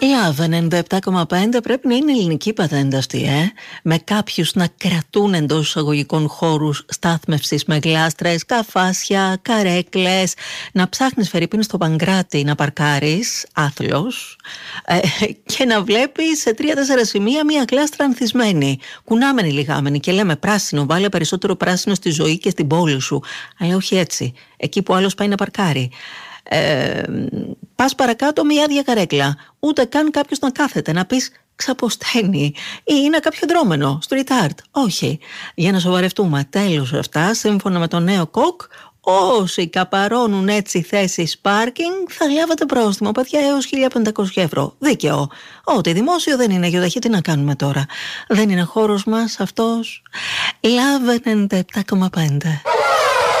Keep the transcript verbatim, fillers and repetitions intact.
Love ενενήντα επτά κόμμα πέντε πρέπει να είναι ελληνική πατέντα αυτή, ε? Με κάποιους να κρατούν εντός εισαγωγικών χώρους στάθμευσης με γλάστρες, καφάσια, καρέκλες, να ψάχνεις φερρυπίν στο Παγκράτη να παρκάρεις, άθλος, ε, και να βλέπεις σε τρία-τέσσερα σημεία μία γλάστρα ανθισμένη, κουνάμενη λιγάμενη, και λέμε πράσινο, βάλε περισσότερο πράσινο στη ζωή και στην πόλη σου. Αλλά όχι έτσι, εκεί που άλλος πάει να παρκάρει. Ε, πας παρακάτω μια άδεια καρέκλα, ούτε καν κάποιος να κάθεται να πεις ξαποσταίνει ή είναι κάποιο δρόμενο, street art. Όχι, για να σοβαρευτούμε, τέλος αυτά, σύμφωνα με το νέο κοκ, όσοι καπαρώνουν έτσι θέσεις πάρκινγκ θα λάβετε πρόστιμο, παιδιά, έως χίλια πεντακόσια ευρώ. Δίκαιο. Ό,τι δημόσιο δεν είναι, γιοταχή, τι να κάνουμε τώρα? Δεν είναι χώρος μας αυτός. Love ενενήντα επτά κόμμα πέντε.